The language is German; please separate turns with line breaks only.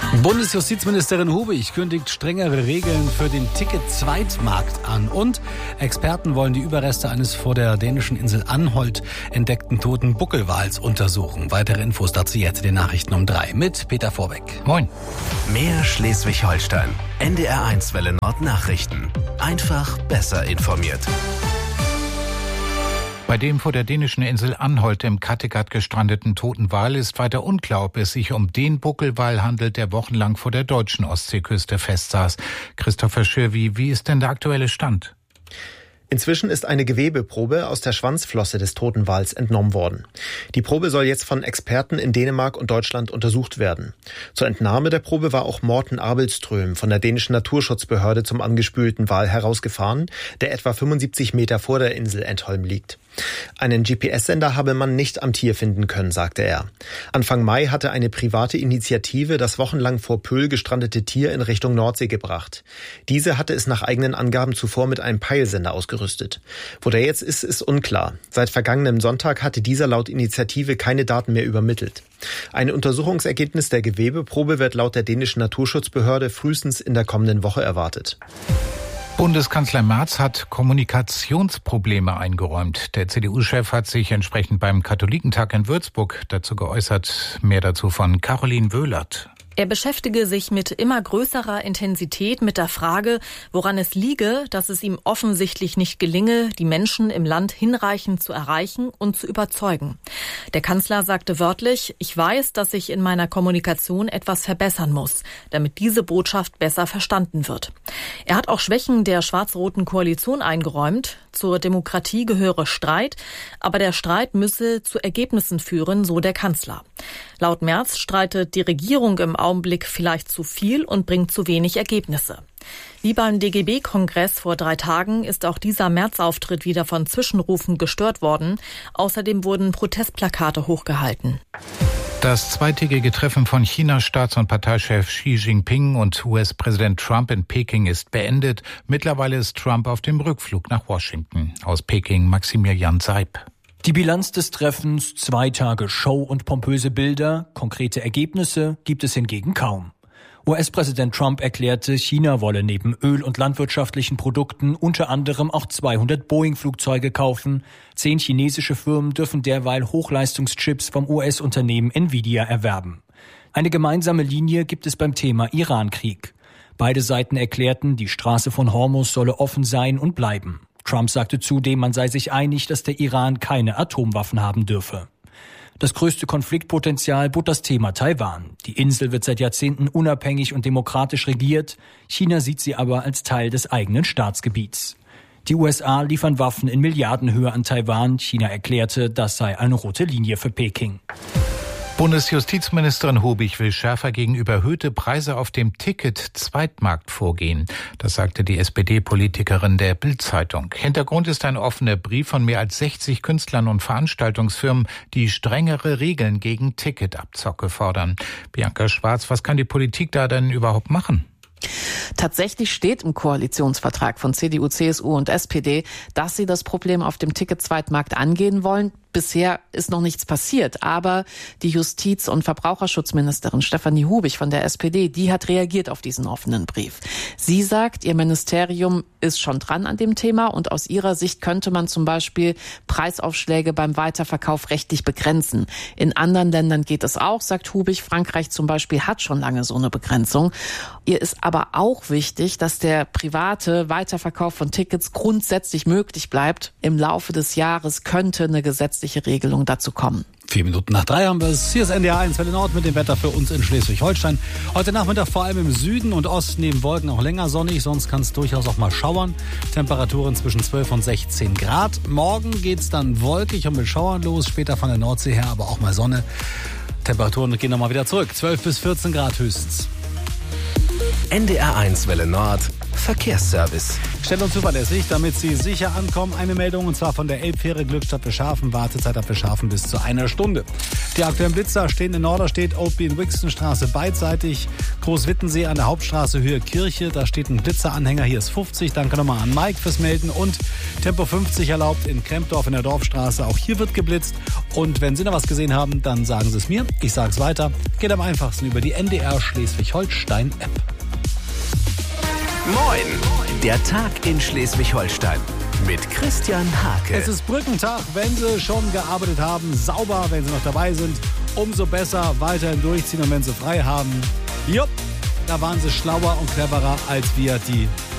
Bundesjustizministerin Hubig kündigt strengere Regeln für den Ticket-Zweitmarkt an. Und Experten wollen die Überreste eines vor der dänischen Insel Anholt entdeckten toten Buckelwals untersuchen. Weitere Infos dazu jetzt in den Nachrichten um 3 mit Peter Vorbeck.
Moin.
Mehr Schleswig-Holstein. NDR1 Welle Nord Nachrichten. Einfach besser informiert.
Bei dem vor der dänischen Insel Anholt im Kattegat gestrandeten toten Wal ist weiter unklar, ob es sich um den Buckelwal handelt, der wochenlang vor der deutschen Ostseeküste festsaß. Christopher Schirwi, wie ist denn der aktuelle Stand?
Inzwischen ist eine Gewebeprobe aus der Schwanzflosse des toten Wals entnommen worden. Die Probe soll jetzt von Experten in Dänemark und Deutschland untersucht werden. Zur Entnahme der Probe war auch Morten Abelström von der dänischen Naturschutzbehörde zum angespülten Wal herausgefahren, der etwa 75 Meter vor der Insel Entholm liegt. Einen GPS-Sender habe man nicht am Tier finden können, sagte er. Anfang Mai hatte eine private Initiative das wochenlang vor Pöhl gestrandete Tier in Richtung Nordsee gebracht. Diese hatte es nach eigenen Angaben zuvor mit einem Peilsender ausgerüstet. Wo der jetzt ist unklar. Seit vergangenem Sonntag hatte dieser laut Initiative keine Daten mehr übermittelt. Ein Untersuchungsergebnis der Gewebeprobe wird laut der dänischen Naturschutzbehörde frühestens in der kommenden Woche erwartet.
Bundeskanzler Merz hat Kommunikationsprobleme eingeräumt. Der CDU-Chef hat sich entsprechend beim Katholikentag in Würzburg dazu geäußert. Mehr dazu von Caroline Wöhlert.
Er beschäftige sich mit immer größerer Intensität mit der Frage, woran es liege, dass es ihm offensichtlich nicht gelinge, die Menschen im Land hinreichend zu erreichen und zu überzeugen. Der Kanzler sagte wörtlich: Ich weiß, dass ich in meiner Kommunikation etwas verbessern muss, damit diese Botschaft besser verstanden wird. Er hat auch Schwächen der schwarz-roten Koalition eingeräumt. Zur Demokratie gehöre Streit, aber der Streit müsse zu Ergebnissen führen, so der Kanzler. Laut Merz streitet die Regierung im Augenblick vielleicht zu viel und bringt zu wenig Ergebnisse. Wie beim DGB-Kongress vor 3 Tagen ist auch dieser März-Auftritt wieder von Zwischenrufen gestört worden. Außerdem wurden Protestplakate hochgehalten.
Das zweitägige Treffen von Chinas Staats- und Parteichef Xi Jinping und US-Präsident Trump in Peking ist beendet. Mittlerweile ist Trump auf dem Rückflug nach Washington. Aus Peking Maximilian Seib.
Die Bilanz des Treffens: 2 Tage Show und pompöse Bilder. Konkrete Ergebnisse gibt es hingegen kaum. US-Präsident Trump erklärte, China wolle neben Öl- und landwirtschaftlichen Produkten unter anderem auch 200 Boeing-Flugzeuge kaufen. 10 chinesische Firmen dürfen derweil Hochleistungschips vom US-Unternehmen Nvidia erwerben. Eine gemeinsame Linie gibt es beim Thema Iran-Krieg. Beide Seiten erklärten, die Straße von Hormuz solle offen sein und bleiben. Trump sagte zudem, man sei sich einig, dass der Iran keine Atomwaffen haben dürfe. Das größte Konfliktpotenzial bot das Thema Taiwan. Die Insel wird seit Jahrzehnten unabhängig und demokratisch regiert. China sieht sie aber als Teil des eigenen Staatsgebiets. Die USA liefern Waffen in Milliardenhöhe an Taiwan. China erklärte, das sei eine rote Linie für Peking.
Bundesjustizministerin Hubig will schärfer gegen überhöhte Preise auf dem Ticket-Zweitmarkt vorgehen. Das sagte die SPD-Politikerin der Bild-Zeitung. Hintergrund ist ein offener Brief von mehr als 60 Künstlern und Veranstaltungsfirmen, die strengere Regeln gegen Ticketabzocke fordern. Bianca Schwarz, was kann die Politik da denn überhaupt machen?
Tatsächlich steht im Koalitionsvertrag von CDU, CSU und SPD, dass sie das Problem auf dem Ticket-Zweitmarkt angehen wollen. Bisher ist noch nichts passiert, aber die Justiz- und Verbraucherschutzministerin Stefanie Hubig von der SPD, die hat reagiert auf diesen offenen Brief. Sie sagt, ihr Ministerium ist schon dran an dem Thema und aus ihrer Sicht könnte man zum Beispiel Preisaufschläge beim Weiterverkauf rechtlich begrenzen. In anderen Ländern geht es auch, sagt Hubig. Frankreich zum Beispiel hat schon lange so eine Begrenzung. Ihr ist aber auch wichtig, dass der private Weiterverkauf von Tickets grundsätzlich möglich bleibt. Im Laufe des Jahres könnte eine gesetzliche Regelung dazu kommen.
2:04 haben wir es. Hier ist NDR1 Welle Nord mit dem Wetter für uns in Schleswig-Holstein. Heute Nachmittag vor allem im Süden und Osten neben Wolken auch länger sonnig, sonst kann es durchaus auch mal schauern. Temperaturen zwischen 12 und 16 Grad. Morgen geht es dann wolkig und mit Schauern los, später von der Nordsee her aber auch mal Sonne. Temperaturen gehen nochmal wieder zurück, 12 bis 14 Grad höchstens.
NDR1 Welle Nord Verkehrsservice.
Schnell und zuverlässig, damit Sie sicher ankommen. Eine Meldung, und zwar von der Elbfähre Glückstadt Beschafen. Wartezeit ab Beschafen bis zu 1 Stunde. Die aktuellen Blitzer stehen in Norderstedt, Oldby und Wixenstraße beidseitig. Großwittensee an der Hauptstraße Höhe Kirche. Da steht ein Blitzeranhänger. Hier ist 50. Danke nochmal an Mike fürs Melden. Und Tempo 50 erlaubt in Krempdorf in der Dorfstraße. Auch hier wird geblitzt. Und wenn Sie noch was gesehen haben, dann sagen Sie es mir. Ich sage es weiter. Geht am einfachsten über die NDR Schleswig-Holstein-App.
Moin, der Tag in Schleswig-Holstein mit Christian Hake.
Es ist Brückentag, wenn Sie schon gearbeitet haben, sauber, wenn Sie noch dabei sind, umso besser, weiterhin durchziehen und wenn Sie frei haben, jupp, da waren Sie schlauer und cleverer als wir, die